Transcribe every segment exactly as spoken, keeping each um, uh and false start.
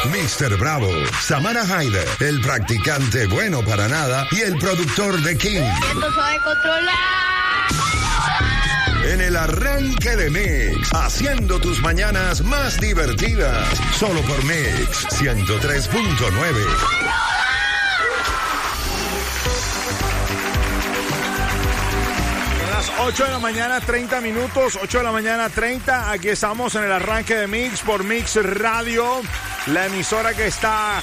mister Bravo, Samara Haider, el practicante bueno para nada y el productor de King. Esto sabe controlar. En el arranque de Mix, haciendo tus mañanas más divertidas. Solo por Mix ciento tres punto nueve. ocho de la mañana, treinta minutos, ocho de la mañana, treinta. Aquí estamos en el arranque de Mix por Mix Radio, la emisora que está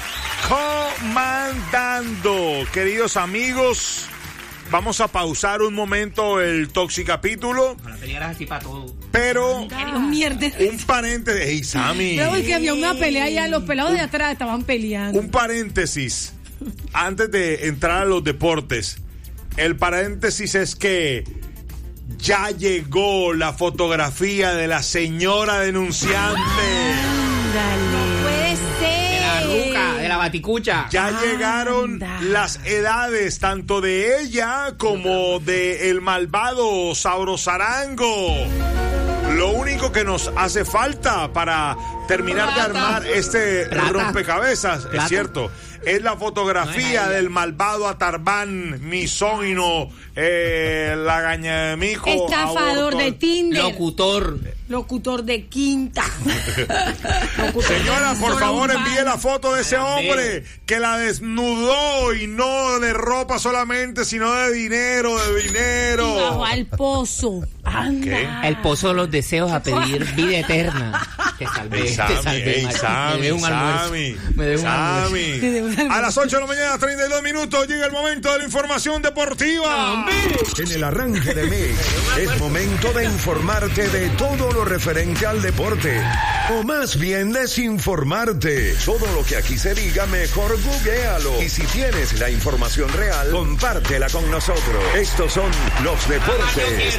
comandando. Queridos amigos, vamos a pausar un momento el toxicapítulo. Para pelear así para todo. Pero mierda. Un paréntesis. Hey, Sammy. Luego es que había una pelea ya, los pelados de atrás estaban peleando. Un paréntesis. Antes de entrar a los deportes. El paréntesis es que ya llegó la fotografía de la señora denunciante. Ándale. Puede ser. De la ruca, de la baticucha. Ya Anda. llegaron las edades tanto de ella como de el malvado Saurosarango. Lo único que nos hace falta para terminar de armar este Plata. rompecabezas, Plata. es cierto, es la fotografía No, del malvado Atarbán, misógino, eh, lagañamijo, Estafador aborto. de Tinder. Locutor. Locutor de quinta. Señora, por favor, Urbano. envíe la foto de ese hombre que la desnudó y no de ropa solamente, sino de dinero, de dinero. Bajo al pozo. Anda. El pozo de los deseos a pedir vida eterna. Te salvé, Ey, te Sammy, salvé. ey, Mari. Sammy, Me debo un almuerzo. Sammy, Me debo un Sammy. almuerzo. Te debo un almuerzo. A las ocho de la mañana, treinta y dos minutos, llega el momento de la información deportiva. En el arranque de Mix, es momento de informarte de todo lo referente al deporte. O más bien desinformarte. Todo lo que aquí se diga, mejor googlealo. Y si tienes la información real, compártela con nosotros. Estos son los deportes.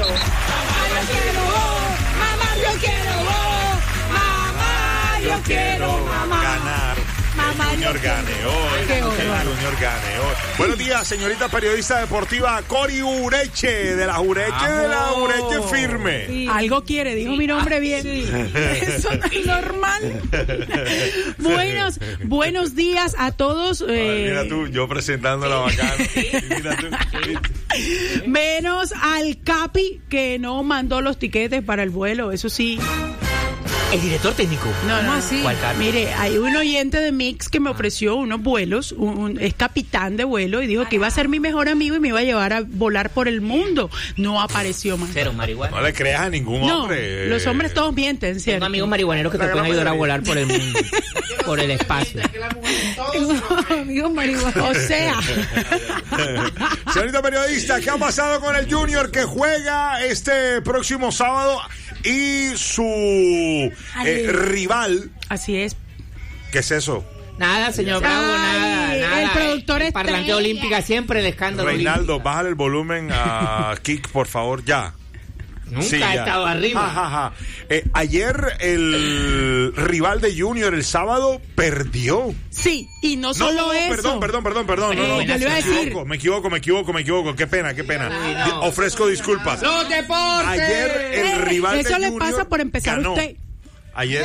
Mamá, yo quiero. Mamá, yo quiero. Mamá. Ganar. Mamá, El Junior yo gane hoy. Qué El horror. Junior gane hoy. Buenos días, señorita periodista deportiva Cori Ureche, de la Ureche, de la Ureche firme. Sí. Algo quiere, dijo mi nombre bien. Eso no es normal. buenos, buenos días a todos. Ay, eh, mira tú, yo presentando la bacana. Mira tú. menos al Capi, que no mandó los tiquetes para el vuelo, eso sí. El director técnico. No, no, así? ¿Cuál Capi? Mire, hay un oyente de Mix que me ofreció unos vuelos, un, un- es capitán de vuelo y dijo que iba a ser mi mejor amigo y me iba a llevar a volar por el mundo. No apareció más. Cero marihuana. No le creas a ningún No, hombre. los hombres todos mienten, Tengo ¿cierto? amigos marihuaneros que te La pueden gran ayudar a mayoría. volar por el mundo. Por el espacio. amigos marihuanos. O sea, Señorita periodista, ¿qué ha pasado con el Junior que juega este próximo sábado y su eh, rival? así es. ¿Qué es eso? Nada, señor Bravo, Ay, nada, el nada. productor El parlante estrella. olímpica siempre el escándalo. Reinaldo, olímpico. bájale el volumen a Kik, por favor, ya. Nunca Sí, ha ya. estado arriba. Ja, ja, ja. Eh, ayer el rival de Junior el sábado perdió. Sí, y no No, solo no, no, eso. perdón, perdón, perdón, perdón. No, Eh, no, yo le iba a me decir. equivoco, me equivoco, me equivoco, me equivoco. Qué pena, qué pena. Ay, no. Ofrezco disculpas. ¡Los deportes! Ayer el Eh, rival eso de le Junior pasa por empezar ganó. usted. Ayer.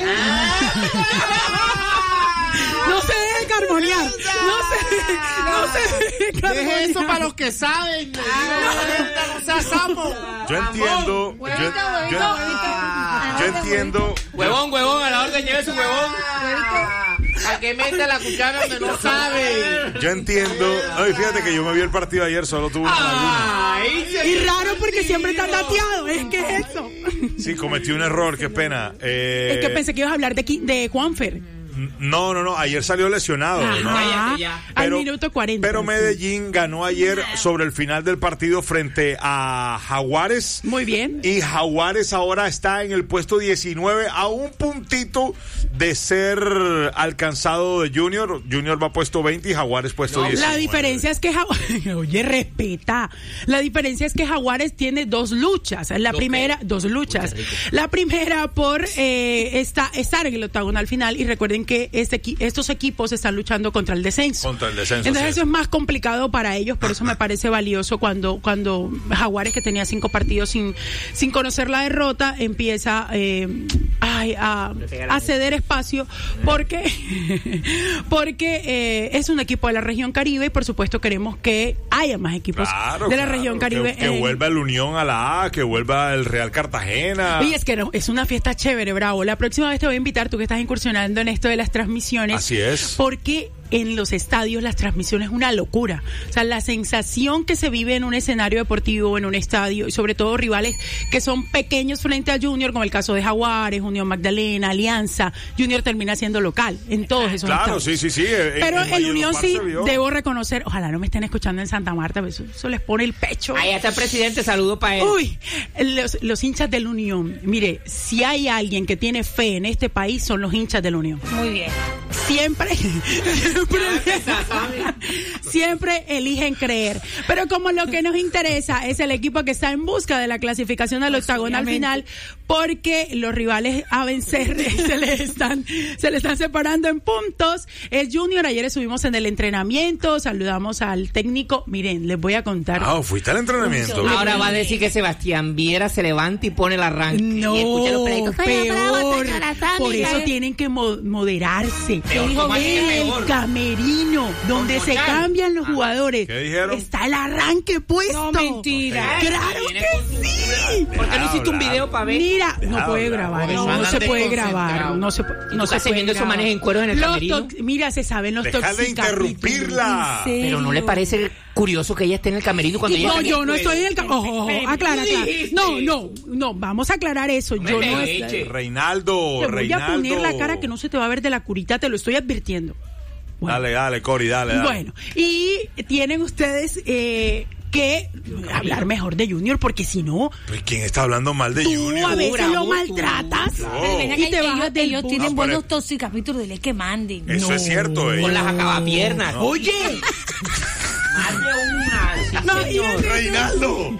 No se deje carbonear. No se, no se deje carbonear. Deje eso para los que saben. No seas sapo. Yo entiendo, yo, yo- yo entiendo, Huevón, huevón, a la orden lleve su huevón. A que mete la cuchara donde no sabe. yo entiendo. Ay, fíjate que yo me vi el partido ayer, solo tuve una laguna. Ay, Y raro porque siempre está dateado. Es que es eso. Sí, cometí un error, qué pena. Eh, Es que pensé que ibas a hablar de, Qui- de Juanfer. No, no, no, ayer salió lesionado, ¿no? Ajá. ya. Al Pero- minuto cuarenta. Pero sí. Medellín ganó ayer sobre el final del partido frente a Jaguares. Muy bien. Y Jaguares ahora está en el puesto diecinueve a un puntito de ser alcanzado de Junior. Junior va puesto veinte y Jaguares puesto diecinueve. La diferencia es que Jaguares, oye, respeta. La diferencia es que Jaguares tiene dos luchas. La Dos primera, qué? dos luchas. Uy, qué rico. La primera por eh, esta, estar en el octagonal final. Y recuerden que porque este, estos equipos están luchando contra el descenso. Contra el descenso. Entonces sí. eso es más complicado para ellos, por eso me parece valioso cuando, cuando Jaguares, que tenía cinco partidos sin, sin conocer la derrota, empieza eh, ay, a, a ceder espacio, porque, porque eh, es un equipo de la región Caribe y por supuesto queremos que haya más equipos claro, de la claro, región Caribe. Que, que en, vuelva el Unión a la A, que vuelva el Real Cartagena. Y es que no, es una fiesta chévere, Bravo. La próxima vez te voy a invitar, tú que estás incursionando en esto de las transmisiones. Así es. Porque en los estadios las transmisiones es una locura. O sea, la sensación que se vive en un escenario deportivo, en un estadio, y sobre todo rivales que son pequeños frente a Junior, como el caso de Jaguares, Unión Magdalena, Alianza. Junior termina siendo local en todos esos Claro, estadios. sí, sí, sí. Pero en, el Unión sí, vio. debo reconocer, ojalá no me estén escuchando en Santa Marta, eso, eso les pone el pecho. Ahí está el presidente, saludo para él. Uy, los, los hinchas del Unión. Mire, si hay alguien que tiene fe en este país, son los hinchas del Unión. Muy bien. Siempre, siempre, siempre eligen creer. Pero como lo que nos interesa es el equipo que está en busca de la clasificación al octagonal final, porque los rivales a vencer se le están, se le están separando en puntos. Es Junior, ayer estuvimos en el entrenamiento, saludamos al técnico. Miren, les voy a contar. Ah, fuiste al entrenamiento. Ahora va a decir que Sebastián Viera se levanta y pone el arranque. No, y escucha los pleitos. peor. Por eso tienen que mo- moderarse. Peor, Dijo, ¿cómo así que en el peor? camerino, donde Con se Mochán. cambian los jugadores, ¿Qué dijeron? está el arranque puesto. No, mentira. Claro Viene que sí. ¿Por qué no hiciste un video para ver? Mira, no Deja puede hablar, grabar, oye, no, eso no andan se puede desconcentrados. grabar, no se, ¿Y no tú se estás puede viendo esos grabar. manes en cueros en el Los camerino? tox- Mira, se saben los Deja de toxicapítulos. interrumpirla. ¿En Pero ¿no le serio? parece curioso que ella esté en el camerino cuando ella No, está en yo el no cuero? estoy en el ca- ojo, ojo, aclara, aclara. No, no, no, vamos a aclarar eso. No me Yo no pegue, estoy. che. Reinaldo, Te voy a Reinaldo. poner la cara que no se te va a ver de la curita, te lo estoy advirtiendo. Bueno, Dale, dale, Cori, dale, dale. bueno, y tienen ustedes eh, que hablar mejor de Junior, porque si no, Pues, ¿quién está hablando mal de tú Junior? a veces Bravo, lo tú. maltratas No. Ven acá, y te ellos, bajas del ellos bus. tienen No, buenos pero- toxicapítulos, dile que manden. Eso No. es cierto, eh. Con las acabapiernas. Oye, Más de una. Sí, no, y señor. es- Reinaldo.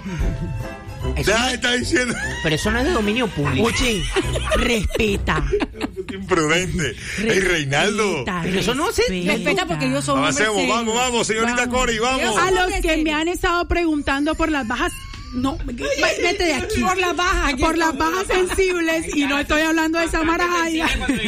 Eso Ya no- está diciendo. Pero eso no es de dominio público. oye, respeta. Imprudente. Ey, Reinaldo. respeta, Pero eso no se- Respeta porque ellos son hombres Avancemos, serios. vamos, vamos, señorita Vamos. Cori, vamos. A los que me han estado preguntando por las bajas, no, vete de aquí. Por las bajas. Por las bajas sensibles, y no estoy hablando de Samara Jaya.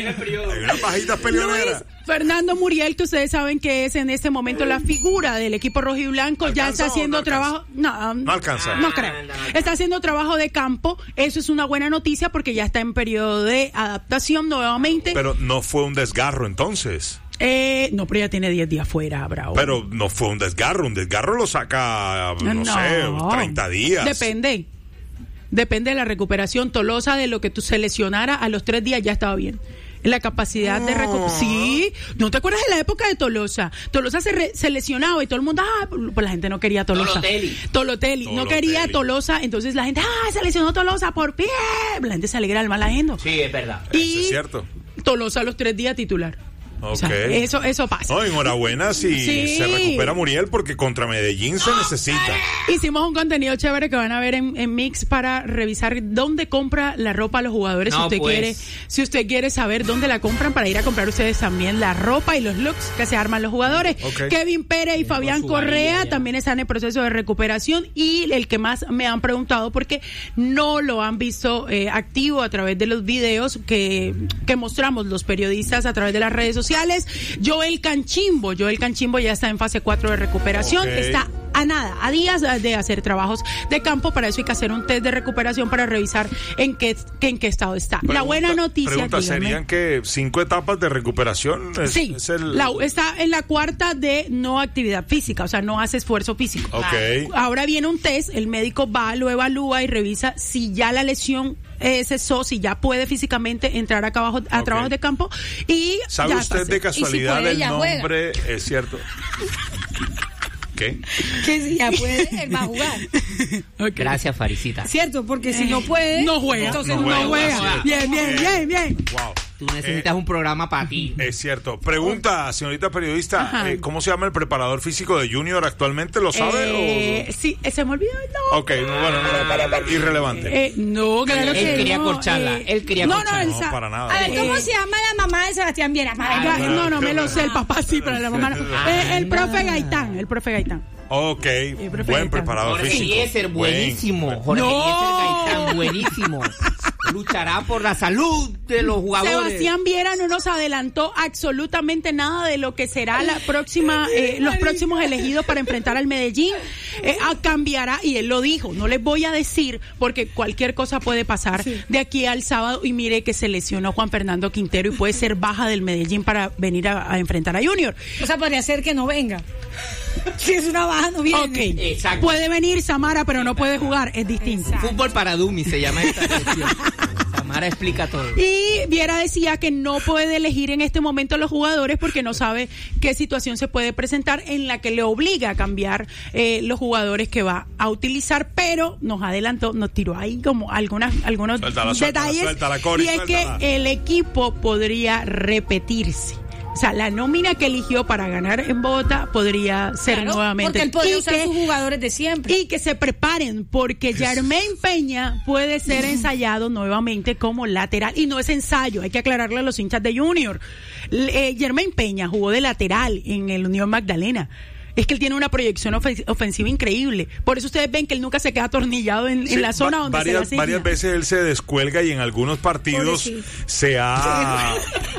Hay unas bajitas Luis peleoneras. Fernando Muriel, que ustedes saben que es en este momento la figura del equipo rojo y blanco, ya ¿Alcanza está o haciendo no alcanza? trabajo. No, No alcanza. No creo. Está haciendo trabajo de campo. Eso es una buena noticia porque ya está en periodo de adaptación nuevamente. Pero no fue un desgarro entonces. Eh, no, pero ya tiene diez días fuera, Bravo. Pero no fue un desgarro. Un desgarro lo saca, no, sé, treinta días. Depende. Depende de la recuperación. Tolosa, de lo que tú se lesionara, a los tres días ya estaba bien. La capacidad de recuperación. Sí, ¿no te acuerdas de la época de Tolosa? Tolosa se, re- se lesionaba y todo el mundo, ah, pues la gente no quería a Tolosa. Tolotelli. Tolotelli. No Tolotelli. quería a Tolosa, entonces la gente, ah, se lesionó Tolosa por pie. La gente se alegra al mal ajeno. Sí, es verdad. Eso Y es cierto. Tolosa a los tres días titular. O sea, Ok. eso, eso pasa. No, enhorabuena si Sí. se recupera Muriel, porque contra Medellín se necesita. Hicimos un contenido chévere que van a ver en, en Mix para revisar dónde compra la ropa a los jugadores. No, si usted pues. quiere, si usted quiere saber dónde la compran, para ir a comprar ustedes también la ropa y los looks que se arman los jugadores. Ok. Kevin Pérez y Fabián su Correa varilla. también están en proceso de recuperación, y el que más me han preguntado porque no lo han visto eh, activo a través de los videos que, que mostramos los periodistas a través de las redes sociales. Joel Canchimbo, Joel Canchimbo ya está en fase cuatro de recuperación, Ok. está a nada, a días de hacer trabajos de campo. Para eso hay que hacer un test de recuperación para revisar en qué, que en qué estado está. La Pregunta- buena noticia, Pregunta, dígame. ¿serían que cinco etapas de recuperación? Es, Sí, es el- la- está en la cuarta de no actividad física, o sea, no hace esfuerzo físico. Ok. Ahora viene un test, el médico va, lo evalúa y revisa si ya la lesión eh, cesó, si ya puede físicamente entrar acá abajo a Ok. trabajos de campo. Y ¿Sabe ya usted pasé. de casualidad puede, el ya juega. nombre? Es cierto. ¿Qué? Que si ya puede, él va a jugar. Ok. Gracias, Farisita. ¿Cierto? Porque si no puede, No juega, entonces no, no juega. juega. Bien, bien, bien, bien. Wow. Tú necesitas eh, un programa para ti. Es cierto. Pregunta, señorita periodista, eh, ¿cómo se llama el preparador físico de Junior actualmente? ¿Lo sabe? Eh, o... Sí, se me olvidó el nombre. Ok, bueno, no, no, irrelevante. Eh, no, claro él que quería no. corcharla. Eh, él quería no, corcharla. No, No, sa- para nada. A ver, ¿cómo Eh, se llama la mamá de Sebastián Viera? Ah, no, no me lo sé, el papá sí, pero la mamá no. Eh, el profe Gaitán, el profe Gaitán. Ok, profe buen Gaitán. preparador Jorge físico. Eliezer, buenísimo. Buen, Jorge No. Eliezer Gaitán, buenísimo. Luchará por la salud de los jugadores. Sebastián Viera no nos adelantó absolutamente nada de lo que será la próxima, eh, los próximos elegidos para enfrentar al Medellín. Eh, ah, cambiará, y él lo dijo, no les voy a decir porque cualquier cosa puede pasar sí. de aquí al sábado, y mire que se lesionó Juan Fernando Quintero y puede ser baja del Medellín para venir a, a enfrentar a Junior. O sea, podría ser que no venga. Si es una baja, no viene. Ok, exacto. Puede venir Samara, pero no puede jugar, es distinto. Exacto. Fútbol para Dummies se llama esta sección. Samara explica todo. Y Viera decía que no puede elegir en este momento a los jugadores porque no sabe qué situación se puede presentar en la que le obliga a cambiar eh, los jugadores que va a utilizar, pero nos adelantó, nos tiró ahí como algunas, algunos Suéltala, detalles, suéltala, suéltala, Cori, y es suéltala. que el equipo podría repetirse. O sea, la nómina que eligió para ganar en Bogotá podría ser Claro, nuevamente. porque él podría y usar que, sus jugadores de siempre. y que se preparen, porque Jermaine Peña puede ser ensayado nuevamente como lateral. Y no es ensayo, hay que aclararle a los hinchas de Junior. Eh, Jermaine Peña jugó de lateral en el Unión Magdalena. Es que él tiene una proyección ofen- ofensiva increíble. Por eso ustedes ven que él nunca se queda atornillado en, Sí, en la zona va- donde varias, se le asigna. varias veces él se descuelga y en algunos partidos Pobrecito. se ha...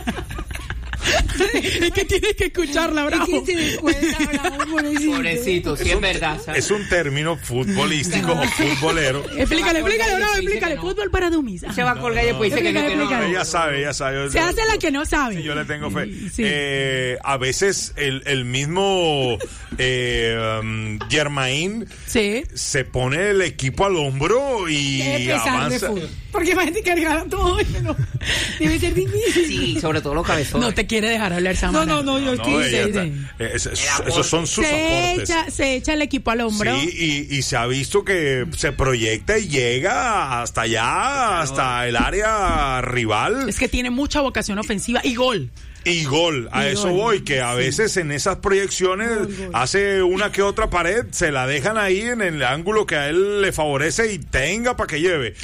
Es que tienes que escucharla, bravo. Es que se descuenta, bravo, pobrecito. Pobrecito, sí es verdad. ¿sabes? Es un término futbolístico o futbolero. Explícale, Se va a explícale, colgar y bravo, después dice explícale. que no. Fútbol para dummies. Se va a colgar y después dice que no, que no. Explícale. Ella sabe, ella sabe. Se hace la que no sabe. Sí, yo le tengo fe. Sí. Eh, a veces el, el mismo eh, um, Germain Sí. se pone el equipo al hombro y Debe pesar de avanza. fútbol. Porque imagínate cargar a todo. No. Debe ser difícil. Sí, sobre todo los cabezones. No te quiere dejar hablar, Samara. No, no, no, yo No, estoy... ella sí, está- sí. eh, es- es- esos son sus Se aportes. echa, se echa el equipo al hombro. Sí, y, y se ha visto que se proyecta y llega hasta allá, hasta el área rival. Es que tiene mucha vocación ofensiva y gol. Y gol, a Y eso gol. voy, que a veces en esas proyecciones hace una que otra pared, se la dejan ahí en el ángulo que a él le favorece y tenga para que lleve.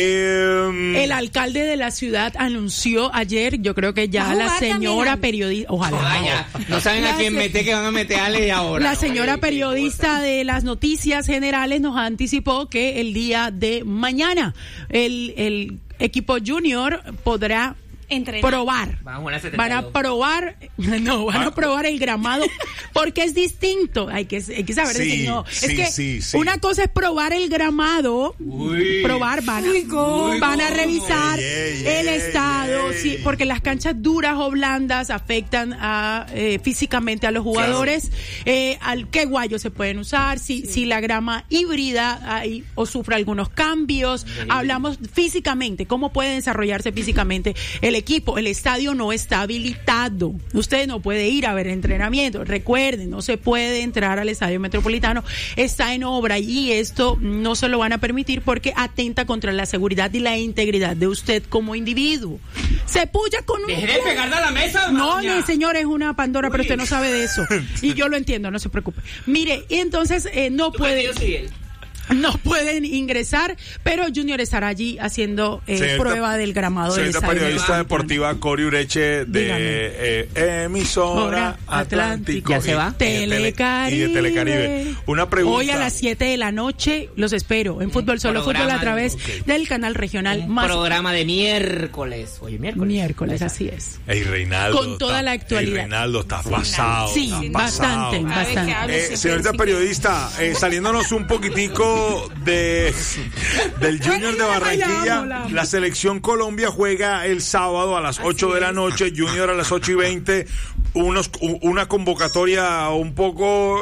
Eh, El alcalde de la ciudad anunció ayer, yo creo que ¿Va ya a la jugar señora también? periodista, ojalá. Ah, ya. No saben La a quién se- meter, que van a meter a Ale ahora. La ¿no? señora Ay, periodista de las noticias generales nos anticipó que el día de mañana el, el equipo junior podrá Entrenar. probar. Van a jugar a setenta y Van a dos. probar, no, van a probar el gramado porque es distinto. Hay que, hay que saber Sí, decir, no. sí, es que sí, sí. una cosa es probar el gramado, Uy. probar, van a, Uy, ¿cómo? van a revisar Ey, ey, el ey, estado, ey. sí, porque las canchas duras o blandas afectan a, eh, físicamente a los jugadores, eh, al qué guayos se pueden usar, si, si la grama híbrida hay, o sufre algunos cambios. Hablamos físicamente, cómo puede desarrollarse físicamente el equipo. El estadio no está habilitado. Usted no puede ir a ver entrenamiento. Recuerden, no se puede entrar al estadio metropolitano. Está en obra y esto no se lo van a permitir porque atenta contra la seguridad y la integridad de usted como individuo. Se puya con un... Deje de pegarle a la mesa, No, doña. mi señor, es una Pandora, pero usted no sabe de eso. Y yo lo entiendo, no se preocupe. Mire, y entonces eh, no ¿Tu puede... partido sigue? No pueden ingresar, pero Junior estará allí haciendo eh, Señorita- prueba del gramado del Señorita estadio. periodista deportiva Cori Ureche de Dígame. eh, emisora Hora Atlántico. ¿Ya se va? Y- y de Tele- Telecaribe. Y de Telecaribe. Una pregunta. Hoy a las siete de la noche los espero en Fútbol Solo Fútbol programa a través de- ok. del canal regional Un más programa de miércoles. Oye, miércoles. miércoles, así es. Ey, Reinaldo. Con toda está- la actualidad. Ey, Reinaldo, está pasado. Sí, está bastante, pasado. Cada vez que bastante. hablo Eh, siempre señorita sin periodista, eh, saliéndonos un poquitico de del Junior de Barranquilla, Vamos, la selección Colombia juega el sábado a las ocho de la noche, Junior a las ocho y veinte, unos, u- una convocatoria un poco...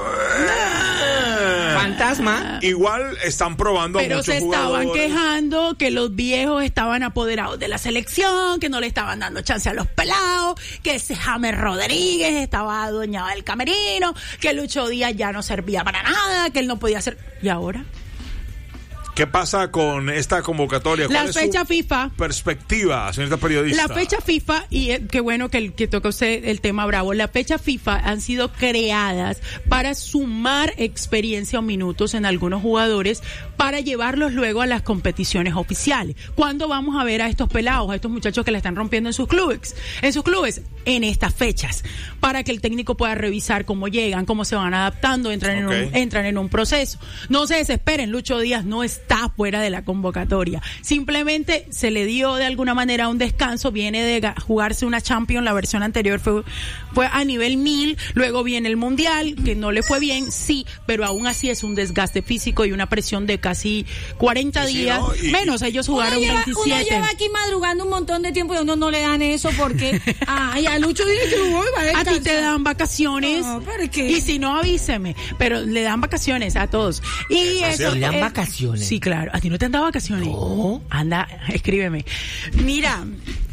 eh, Fantasma. igual están probando a Pero muchos se estaban jugadores. quejando que los viejos estaban apoderados de la selección, que no le estaban dando chance a los pelados, que ese James Rodríguez estaba adueñado del camerino, que Lucho Díaz ya no servía para nada, que él no podía hacer... ¿Y ahora? ¿Qué pasa con esta convocatoria? ¿Cuál La es fecha su FIFA. perspectiva, señorita periodista? La fecha FIFA, y eh, qué bueno que, que toca usted el tema bravo, la fecha FIFA han sido creadas para sumar experiencia o minutos en algunos jugadores para llevarlos luego a las competiciones oficiales. ¿Cuándo vamos a ver a estos pelados, a estos muchachos que la están rompiendo en sus clubes? En sus clubes, en estas fechas, para que el técnico pueda revisar cómo llegan, cómo se van adaptando, entran, Okay. en, un, entran en un proceso. No se desesperen, Lucho Díaz no está fuera de la convocatoria. Simplemente se le dio de alguna manera un descanso, viene de ga- jugarse una Champions, la versión anterior fue, fue a nivel mil, luego viene el Mundial, que no le fue bien, sí, pero aún así es un desgaste físico y una presión de casi cuarenta Sí, sí, días, ¿no? Y- menos ellos Uno jugaron lleva, veintisiete. uno lleva aquí madrugando un montón de tiempo y a uno no le dan eso porque ay, a Lucho dice que voy va a A ti descansar. te dan vacaciones. No, ¿pero qué? Y si no, avíseme. Pero le dan vacaciones a todos. Y Es eso. cierto. ¿Le dan es- vacaciones? Sí, claro. ¿A ti no te han dado vacaciones? No. Anda, escríbeme. Mira.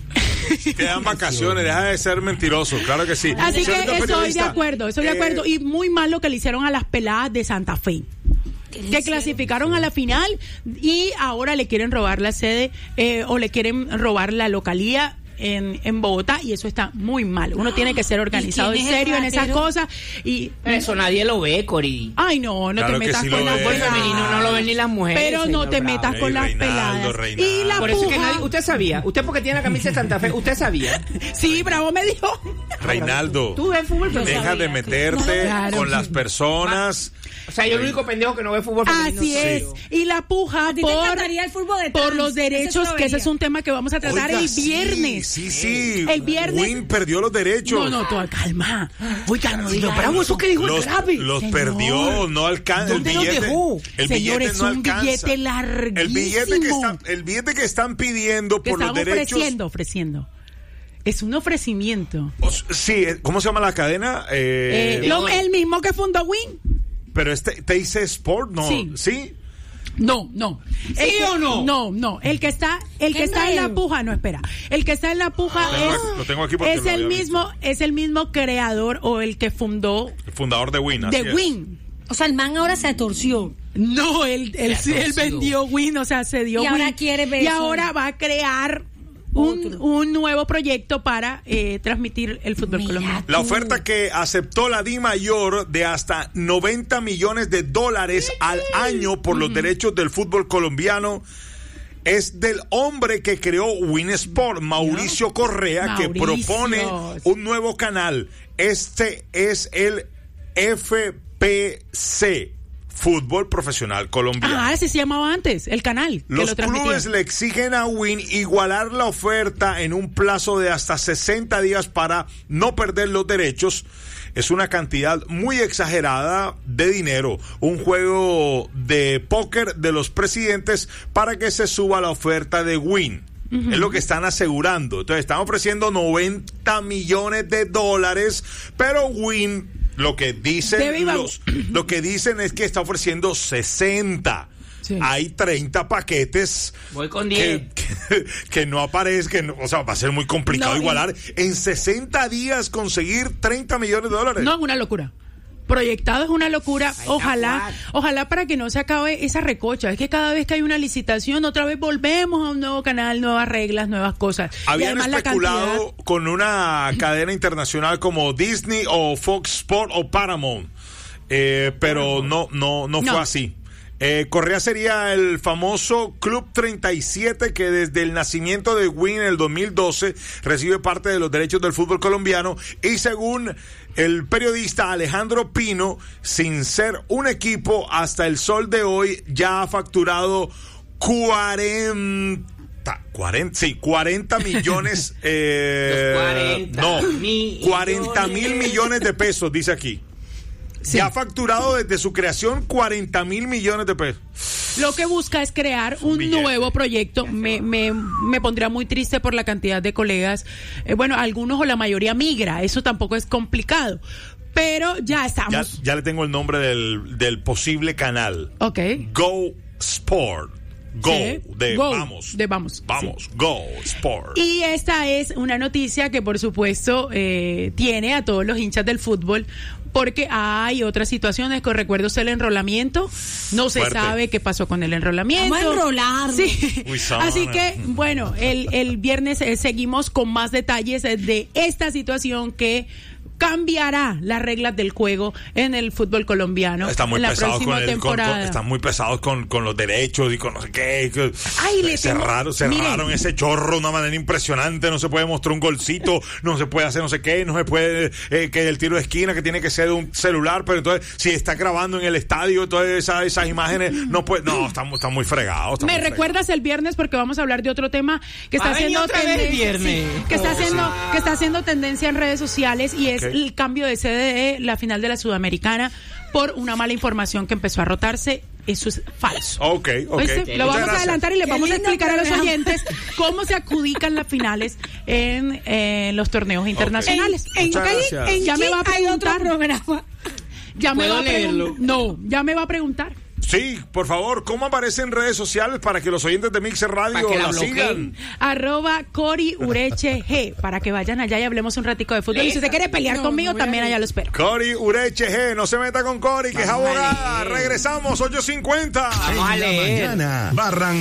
Te dan vacaciones, deja de ser mentiroso, claro que sí. Así que Señorita estoy de periodista, acuerdo, estoy de eh, acuerdo. Y muy mal lo que le hicieron a las peladas de Santa Fe, que clasificaron a la final y ahora le quieren robar la sede eh, o le quieren robar la localía en, en Bogotá, y eso está muy mal. Uno tiene que ser organizado ¿Y en quién es el serio en esas ratero? cosas y Pero eso nadie lo ve, Cori. ay no, no Claro te que metas sí con lo las ve. El peladas. femenino no lo ven ni las mujeres. Pero no señor te Bravo. metas con Ey, las Reinaldo, peladas. Reinaldo. Y la Por eso es que puja. nadie, usted sabía, usted porque tiene la camisa de Santa Fe, usted sabía. Sí, Bravo me dijo. Reinaldo, Tú ves fútbol femenino. deja de meterte Claro. con las personas. O sea, yo el único pendejo que no ve fútbol femenino. Así soy es. yo. Y la puja A ti te por, encantaría el fútbol de por trans. los Ese derechos, sí lo que ese vería. es un tema que vamos a tratar Oiga, el sí, viernes. Sí, sí. El viernes. Win perdió los derechos. No, no, todo, calma. Oiga, no diga Bravo, eso que dijo el Los, grave. los Señor. perdió, no alcanza. El ¿Dónde los billete, dejó? el Señor, billete es no un alcanza. billete El billete que larguísimo. están, el billete que están pidiendo Que por los están derechos. ofreciendo, ofreciendo. Es un ofrecimiento. O s- Sí, ¿cómo se llama la cadena? Eh, Eh, lo- el mismo que fundó Win. pero este T I C Sport, no. Sí. ¿Sí? No, no. ¿Sí El que- o no? No, no. El que está, el que ¿Qué está en la tal? puja, no, espera. El que está en la puja Lo tengo es, aquí- lo tengo aquí porque es lo el había mismo, es el mismo creador o el que fundó El fundador de Win. así de es. Win. O sea, el man ahora se torció. No, él, él, Se él atorció. vendió Win, o sea, se dio Y ahora Win. quiere ver Y eso. ahora va a crear un, Otro. un nuevo proyecto para eh, transmitir el fútbol Mira colombiano. La oferta que aceptó la Di Mayor de hasta noventa millones de dólares al año por los derechos del fútbol colombiano es del hombre que creó Win Sport, Mauricio Correa, que Mauricio. propone un nuevo canal. Este es el F P C, Fútbol Profesional Colombiano. Ah, ese se llamaba antes, el canal. que Los lo transmitía. clubes le exigen a Win igualar la oferta en un plazo de hasta sesenta días para no perder los derechos. Es una cantidad muy exagerada de dinero. Un juego de póker de los presidentes para que se suba la oferta de Win. Es lo que están asegurando. Entonces están ofreciendo noventa millones de dólares, pero Win lo que dicen Debe y va- los, lo que dicen es que está ofreciendo sesenta. Sí. Hay treinta paquetes Voy con que, diez. que, que no aparezcan, o sea, va a ser muy complicado No, y- igualar en sesenta días conseguir treinta millones de dólares. No, es una locura. Proyectado es una locura. Ojalá, ojalá para que no se acabe esa recocha. Es que cada vez que hay una licitación, otra vez volvemos a un nuevo canal, nuevas reglas, nuevas cosas. Y Habían además la especulado cantidad- con una cadena internacional como Disney o Fox Sport o Paramount, eh, pero no, no, no fue No. así. Eh, Correa sería el famoso Club treinta y siete que desde el nacimiento de Win en el dos mil doce recibe parte de los derechos del fútbol colombiano y según el periodista Alejandro Pino, sin ser un equipo hasta el sol de hoy ya ha facturado cuarenta, cuarenta, sí, cuarenta millones, eh, Los cuarenta no, millones. cuarenta mil millones de pesos, dice aquí. Sí. Ya ha facturado desde su creación cuarenta mil millones de pesos. Lo que busca es crear un billete. nuevo proyecto. Me, me, me pondría muy triste por la cantidad de colegas. Eh, bueno, algunos o la mayoría migra. Eso tampoco es complicado. Pero ya Ya, estamos. ya le tengo el nombre del, del posible canal. Ok. Go Sport. Go, Sí. de Go, vamos. de vamos, Vamos, Go Sport. Y esta es una noticia que por supuesto eh, tiene a todos los hinchas del fútbol porque hay otras situaciones, que recuerdo el enrolamiento, no se Fuerte. sabe qué pasó con el enrolamiento. Vamos a enrolar. Sí. Uy, sana. Así que, bueno, el, el viernes eh, seguimos con más detalles eh, de esta situación que cambiará las reglas del juego en el fútbol colombiano Están muy en la pesados próxima con el, con- temporada. con- están muy pesados con, con los derechos y con no sé qué. que- Ay, le tengo- cerraron, cerraron Miren. ese chorro de una manera impresionante. No se puede mostrar un golcito, no se puede hacer no sé qué, no se puede eh, que el tiro de esquina que tiene que ser de un celular, pero entonces si está grabando en el estadio todas esas, esas imágenes no puede, no, están, están muy fregados. están Me muy recuerdas el viernes porque vamos a hablar de otro tema que está Va a venir haciendo otra vez el tendencia, viernes. sí, que está Oh, haciendo sí. que está haciendo tendencia en redes sociales y es Ok. el cambio de sede de la final de la Sudamericana por una mala información que empezó a rotarse. Eso es falso. Ok, ok. ¿Oíste? Muchas Lo vamos gracias. a adelantar y le Qué vamos a lindo explicar a los programa. oyentes cómo se adjudican las finales en eh, los torneos internacionales. En, Muchas en, gracias. en Ya me va a Chile hay otro preguntar. programa. Ya me ¿Puedo va a pregun- leerlo? No, ya me va a preguntar. Sí, por favor, ¿cómo aparece en redes sociales para que los oyentes de Mixer Radio Para que la la bloqueen. sigan? Arroba Cori Ureche G, para que vayan allá y hablemos un ratico de fútbol. Y si usted quiere pelear No, conmigo, no voy a también ir. allá lo espero. Cori Ureche G, no se meta con Cori, que es Vamos a abogada. leer. Regresamos, ocho cincuenta. Vamos a En la leer. mañana, Barran